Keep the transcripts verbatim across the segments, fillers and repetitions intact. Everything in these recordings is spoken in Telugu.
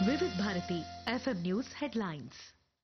Vividh Bharati FM news headlines.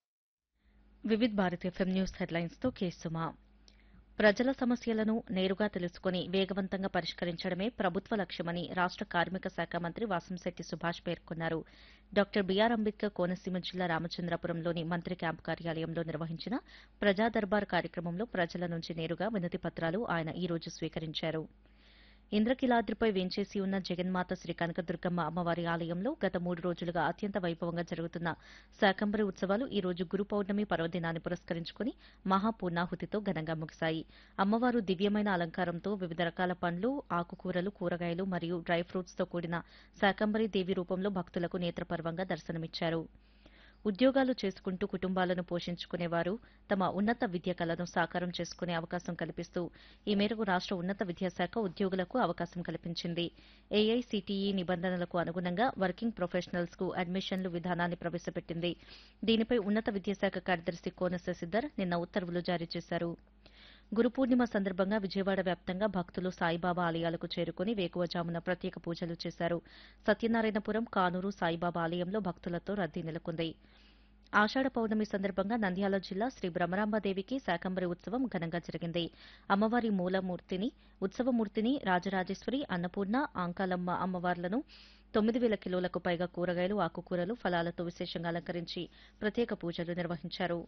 Vividh Bharat FM news headlines తో కేసుమా. ప్రజల సమస్యలను నేరుగా తెలుసుకుని వేగవంతంగా పరిష్కరించడమే ప్రభుత్వ లక్ష్యమని రాష్ట కార్మిక శాఖ మంత్రి వాసంశెట్టి సుభాష్ పేర్కొన్నారు. డాక్టర్ బీఆర్ అంబేద్కర్ కోనసీమ జిల్లా రామచంద్రపురంలోని మంత్రి క్యాంపు కార్యాలయంలో నిర్వహించిన ప్రజా దర్బార్ కార్యక్రమంలో ప్రజల నుంచి నేరుగా వినతి పత్రాలు ఆయన ఈ రోజు స్వీకరించారు. ఇంద్రకీలాద్రిపై వేంచేసి ఉన్న జగన్మాత శ్రీ కనకదుర్గమ్మ అమ్మవారి ఆలయంలో గత మూడు రోజులుగా అత్యంత వైభవంగా జరుగుతున్న శాకంబరి ఉత్సవాలు ఈ రోజు గురు పౌర్ణమి పర్వదినాన్ని పురస్కరించుకుని మహాపూర్ణాహుతితో ఘనంగా ముగిశాయి. అమ్మవారు దివ్యమైన అలంకారంతో వివిధ రకాల పండ్లు, ఆకుకూరలు, కూరగాయలు మరియు డ్రై ఫ్రూట్స్ తో కూడిన శాకంబరి దేవి రూపంలో భక్తులకు నేత్రపర్వంగా దర్శనమిచ్చారు. ఉద్యోగాలు చేసుకుంటూ కుటుంబాలను పోషించుకునేవారు తమ ఉన్నత విద్య కలను సాకారం చేసుకునే అవకాశం కల్పిస్తూ ఈ మేరకు రాష్ట ఉన్నత విద్యాశాఖ ఉద్యోగులకు అవకాశం కల్పించింది. ఏఐసీటీఈ నిబంధనలకు అనుగుణంగా వర్కింగ్ ప్రొఫెషనల్స్ కు అడ్మిషన్లు విధానాన్ని ప్రవేశపెట్టింది. దీనిపై ఉన్నత విద్యాశాఖ కార్యదర్శి కోన శశిధర్ నిన్న ఉత్తర్వులు జారీ చేశారు. గురు పూర్ణిమ సందర్భంగా విజయవాడ వ్యాప్తంగా భక్తులు సాయిబాబా ఆలయాలకు చేరుకుని వేకువజామున ప్రత్యేక పూజలు చేశారు. సత్యనారాయణపురం, కానూరు సాయిబాబా ఆలయంలో భక్తులతో రద్దీ నెలకొంది. ఆషాఢ పౌర్ణమి సందర్భంగా నంద్యాల జిల్లా శ్రీ బ్రహ్మరాంబదేవికి శాకంబరి ఉత్సవం ఘనంగా జరిగింది. అమ్మవారి మూలమూర్తిని, ఉత్సవమూర్తిని రాజరాజేశ్వరి, అన్నపూర్ణ, ఆంకాలమ్మ అమ్మవార్లను తొమ్మిది వేల కిలోలకు పైగా కూరగాయలు, ఆకుకూరలు, ఫలాలతో విశేషంగా అలంకరించి ప్రత్యేక పూజలు నిర్వహించారు.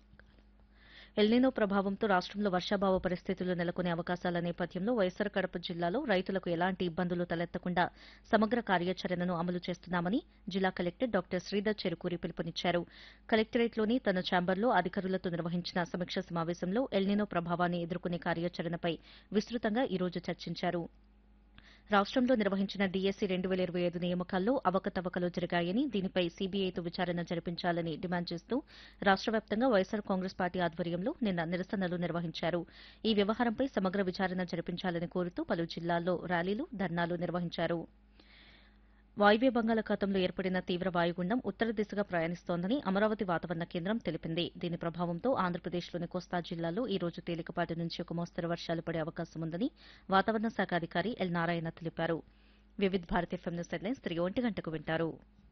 ఎల్నినో ప్రభావంతో రాష్టంలో వర్షాభావ పరిస్థితులు నెలకొనే అవకాశాల నేపథ్యంలో వైఎస్సార్ కడప జిల్లాలో రైతులకు ఎలాంటి ఇబ్బందులు తలెత్తకుండా సమగ్ర కార్యాచరణను అమలు చేస్తున్నామని జిల్లా కలెక్టర్ డాక్టర్ శ్రీధర్ చెరుకూరి పిలుపునిచ్చారు. కలెక్టరేట్లోని తన ఛాంబర్లో అధికారులతో నిర్వహించిన సమీక్ష సమావేశంలో ఎల్నినో ప్రభావాన్ని ఎదుర్కొనే కార్యాచరణపై విస్తృతంగా ఈ రోజు చర్చించారు. రాష్టంలో నిర్వహించిన డీఎస్సీ రెండు వేల ఇరవై ఐదు నియామకాల్లో అవకతవకలు జరిగాయని, దీనిపై సీబీఐతో విచారణ జరిపించాలని డిమాండ్ చేస్తూ రాష్ట వ్యాప్తంగా వైఎస్సార్ కాంగ్రెస్ పార్టీ ఆధ్వర్యంలో నిన్న నిరసనలు నిర్వహించారు. ఈ వ్యవహారంపై సమగ్ర విచారణ జరిపించాలని కోరుతూ పలు జిల్లాల్లో ర్యాలీలు, ధర్నాలు నిర్వహించారు. వాయువ్య బంగాళాఖాతంలో ఏర్పడిన తీవ్ర వాయుగుండం ఉత్తర దిశగా ప్రయాణిస్తోందని అమరావతి వాతావరణ కేంద్రం తెలిపింది. దీని ప్రభావంతో ఆంధ్రప్రదేశ్లోని కోస్తా జిల్లాల్లో ఈ రోజు తేలికపాటి నుంచి ఒక మోస్తరు వర్షాలు పడే అవకాశం ఉందని వాతావరణ శాఖ అధికారి ఎల్ నారాయణ తెలిపారు. Vividh Bharat FM news headlines తిరిగి ఒంటి గంటకు వింటారు.